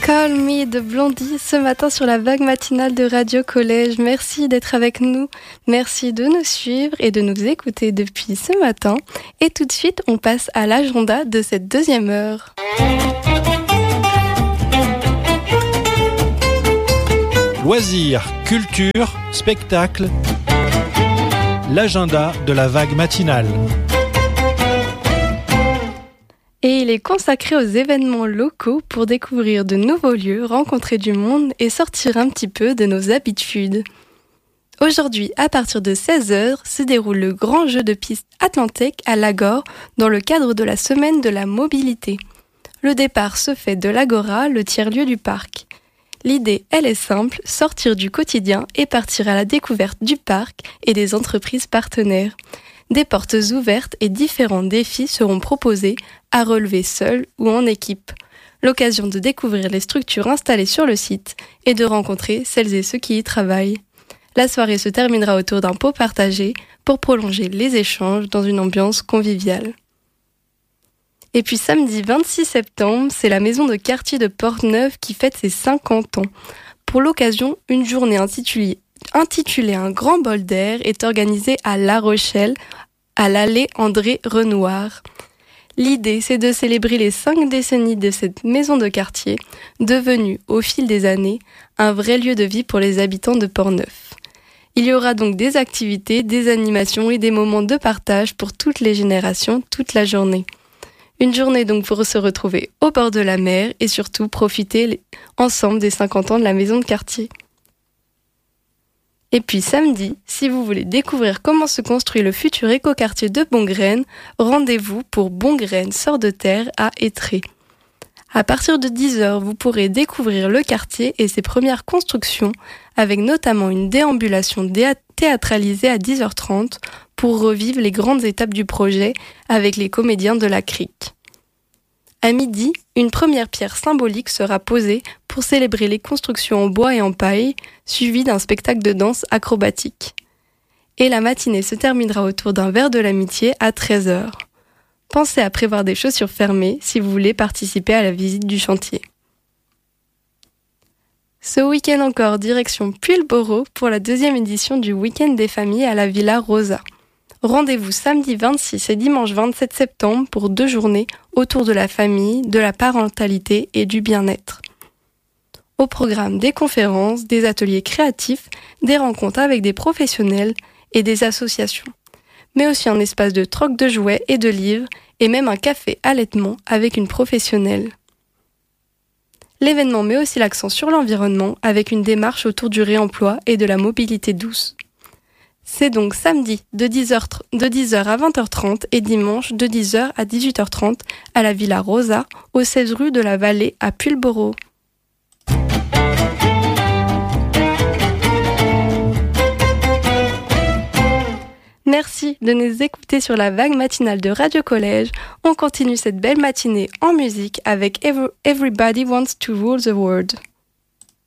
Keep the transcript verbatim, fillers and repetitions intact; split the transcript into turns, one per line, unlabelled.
Call Me de Blondie ce matin sur la vague matinale de Radio Collège. Merci d'être avec nous, merci de nous suivre et de nous écouter depuis ce matin. Et tout de suite, on passe à l'agenda de cette deuxième heure.
Loisirs, culture, spectacle. L'agenda de la vague matinale.
Et il est consacré aux événements locaux pour découvrir de nouveaux lieux, rencontrer du monde et sortir un petit peu de nos habitudes. Aujourd'hui, à partir de seize heures, se déroule le grand jeu de piste Atlantique à l'Agora dans le cadre de la semaine de la mobilité. Le départ se fait de l'Agora, le tiers-lieu du parc. L'idée, elle est simple, sortir du quotidien et partir à la découverte du parc et des entreprises partenaires. Des portes ouvertes et différents défis seront proposés à relever seul ou en équipe. L'occasion de découvrir les structures installées sur le site et de rencontrer celles et ceux qui y travaillent. La soirée se terminera autour d'un pot partagé pour prolonger les échanges dans une ambiance conviviale. Et puis samedi vingt-six septembre, c'est la maison de quartier de Portneuf qui fête ses cinquante ans. Pour l'occasion, une journée intitulée intitulé Un grand bol d'air est organisé à La Rochelle, à l'allée André Renoir. L'idée, c'est de célébrer les cinq décennies de cette maison de quartier, devenue, au fil des années, un vrai lieu de vie pour les habitants de Portneuf. Il y aura donc des activités, des animations et des moments de partage pour toutes les générations, toute la journée. Une journée donc pour se retrouver au bord de la mer et surtout profiter ensemble des cinquante ans de la maison de quartier. Et puis samedi, si vous voulez découvrir comment se construit le futur écoquartier de Bongraine, rendez-vous pour Bongraine sort de terre à Étré. À partir de dix heures, vous pourrez découvrir le quartier et ses premières constructions, avec notamment une déambulation théâtralisée à dix heures trente pour revivre les grandes étapes du projet avec les comédiens de la Crique. À midi, une première pierre symbolique sera posée pour célébrer les constructions en bois et en paille, suivie d'un spectacle de danse acrobatique. Et la matinée se terminera autour d'un verre de l'amitié à treize heures. Pensez à prévoir des chaussures fermées si vous voulez participer à la visite du chantier. Ce week-end encore, direction Pulboro pour la deuxième édition du Week-end des familles à la Villa Rosa. Rendez-vous samedi vingt-six et dimanche vingt-sept septembre pour deux journées autour de la famille, de la parentalité et du bien-être. Au programme des conférences, des ateliers créatifs, des rencontres avec des professionnels et des associations. Mais aussi un espace de troc de jouets et de livres et même un café allaitement avec une professionnelle. L'événement met aussi l'accent sur l'environnement avec une démarche autour du réemploi et de la mobilité douce. C'est donc samedi de dix heures à vingt heures trente et dimanche de dix heures à dix-huit heures trente à la Villa Rosa, au seize rue de la Vallée à Pulboro. Merci de nous écouter sur la vague matinale de Radio Collège. On continue cette belle matinée en musique avec Everybody Wants to Rule the World.